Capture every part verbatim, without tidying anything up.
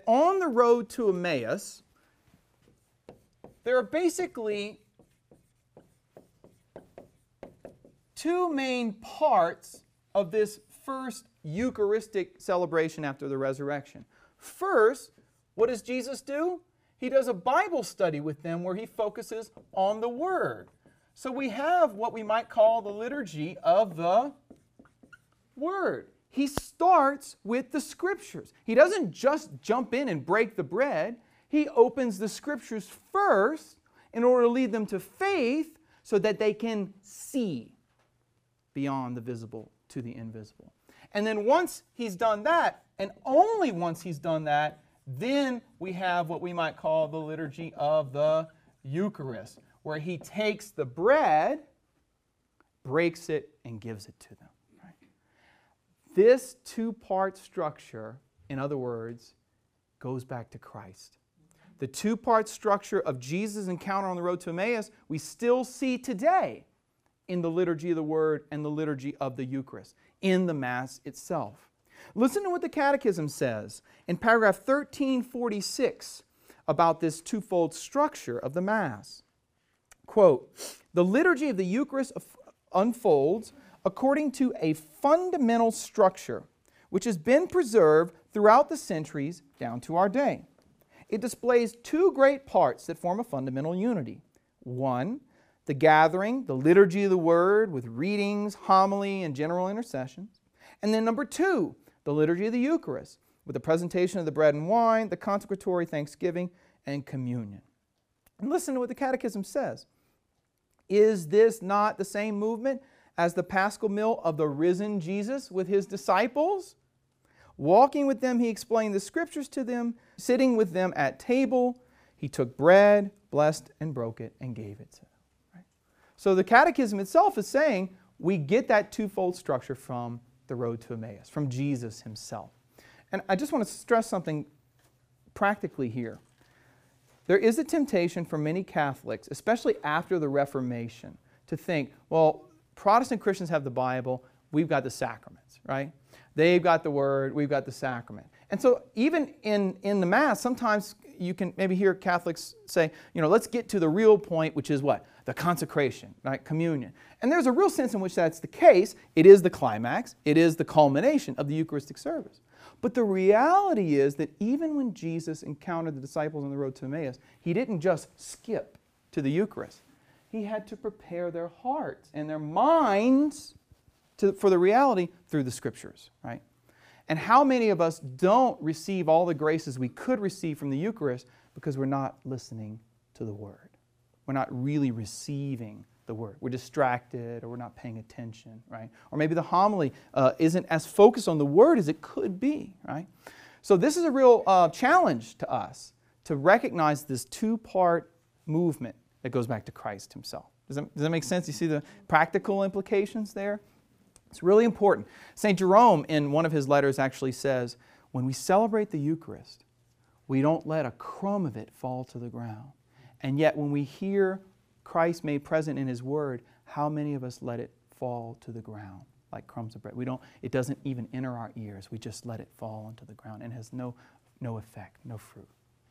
on the road to Emmaus, there are basically two main parts of this first Eucharistic celebration after the resurrection. First, what does Jesus do? He does a Bible study with them where he focuses on the Word. So we have what we might call the liturgy of the Word. He starts with the Scriptures. He doesn't just jump in and break the bread. He opens the Scriptures first in order to lead them to faith so that they can see beyond the visible to the invisible. And then once he's done that, and only once he's done that, then we have what we might call the liturgy of the Eucharist, where he takes the bread, breaks it, and gives it to them. Right? This two-part structure, in other words, goes back to Christ. The two-part structure of Jesus' encounter on the road to Emmaus, we still see today in the liturgy of the Word and the liturgy of the Eucharist, in the Mass itself. Listen to what the Catechism says in paragraph thirteen forty-six about this twofold structure of the Mass. Quote, "The liturgy of the Eucharist unfolds according to a fundamental structure which has been preserved throughout the centuries down to our day. It displays two great parts that form a fundamental unity. One, the gathering, the liturgy of the Word with readings, homily, and general intercessions. And then number two, the liturgy of the Eucharist with the presentation of the bread and wine, the consecratory thanksgiving, and communion." And listen to what the Catechism says. Is this not the same movement as the Paschal meal of the risen Jesus with his disciples? Walking with them, he explained the Scriptures to them. Sitting with them at table, he took bread, blessed and broke it, and gave it to them. Right? So the Catechism itself is saying we get that twofold structure from the road to Emmaus, from Jesus himself. And I just want to stress something practically here. There is a temptation for many Catholics, especially after the Reformation, to think, well, Protestant Christians have the Bible, we've got the sacraments, right? They've got the Word, we've got the sacrament. And so even in, in the Mass, sometimes you can maybe hear Catholics say, you know, let's get to the real point, which is what? The consecration, right? Communion. And there's a real sense in which that's the case. It is the climax. It is the culmination of the Eucharistic service. But the reality is that even when Jesus encountered the disciples on the road to Emmaus, he didn't just skip to the Eucharist. He had to prepare their hearts and their minds to, for the reality through the Scriptures, right? And how many of us don't receive all the graces we could receive from the Eucharist because we're not listening to the Word? We're not really receiving the Word. We're distracted or we're not paying attention, right? Or maybe the homily uh, isn't as focused on the Word as it could be, right? So this is a real uh, challenge to us to recognize this two-part movement that goes back to Christ himself. Does that, does that make sense? You see the practical implications there? It's really important. Saint Jerome, in one of his letters, actually says, when we celebrate the Eucharist, we don't let a crumb of it fall to the ground. And yet when we hear Christ made present in His Word, how many of us let it fall to the ground like crumbs of bread? We don't, it doesn't even enter our ears. We just let it fall into the ground and has no, no effect, no fruit.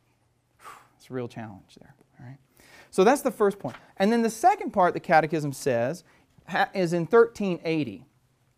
It's a real challenge there. All right? So that's the first point. And then the second part the Catechism says is in thirteen eighty.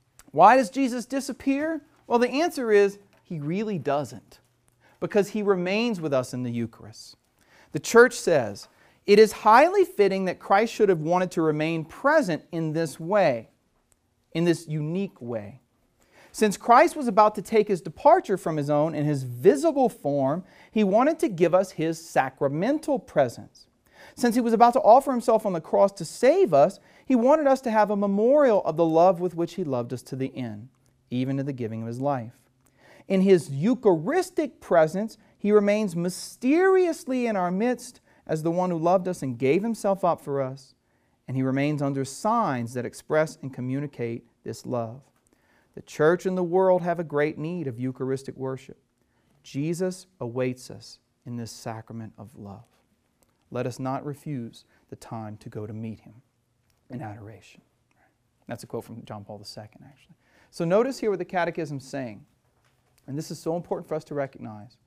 Why does Jesus disappear? Well, the answer is He really doesn't, because He remains with us in the Eucharist. The Church says, it is highly fitting that Christ should have wanted to remain present in this way, in this unique way. Since Christ was about to take His departure from His own in His visible form, He wanted to give us His sacramental presence. Since He was about to offer Himself on the cross to save us, He wanted us to have a memorial of the love with which He loved us to the end, even to the giving of His life. In His Eucharistic presence, He remains mysteriously in our midst as the one who loved us and gave Himself up for us, and He remains under signs that express and communicate this love. The Church and the world have a great need of Eucharistic worship. Jesus awaits us in this sacrament of love. Let us not refuse the time to go to meet Him in adoration. That's a quote from John Paul the Second, actually. So notice here what the Catechism is saying, and this is so important for us to recognize.